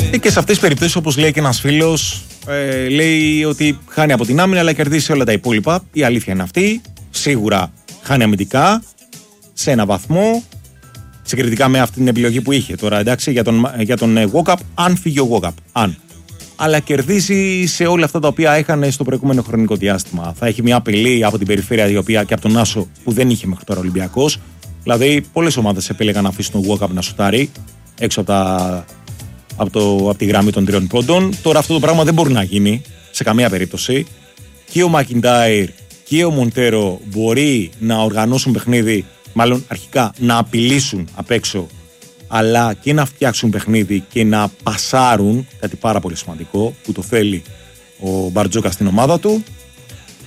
Και σε αυτές τις περιπτώσεις, όπως λέει και ένας φίλος, λέει ότι χάνει από την άμυνα αλλά κερδίσει όλα τα υπόλοιπα. Η αλήθεια είναι αυτή. Σίγουρα χάνει αμυντικά σε ένα βαθμό, συγκριτικά με αυτή την επιλογή που είχε τώρα, εντάξει, για τον Walkup, αν φύγει ο Walkup. Αν. Αλλά κερδίζει σε όλα αυτά τα οποία έχανε στο προηγούμενο χρονικό διάστημα. Θα έχει μια απειλή από την περιφέρεια, η οποία και από τον Άσο που δεν είχε μέχρι τώρα ο Ολυμπιακός. Δηλαδή, πολλές ομάδες επέλεγαν να αφήσουν τον Walkup να σουτάρει έξω από τη γραμμή των 3 πόντων. Τώρα αυτό το πράγμα δεν μπορεί να γίνει σε καμία περίπτωση. Και ο Μακιντάιρ και ο Μοντέρο μπορεί να οργανώσουν παιχνίδι, μάλλον αρχικά να απειλήσουν απ' έξω, αλλά και να φτιάξουν παιχνίδι και να πασάρουν, κάτι πάρα πολύ σημαντικό που το θέλει ο Μπαρτζόκα στην ομάδα του.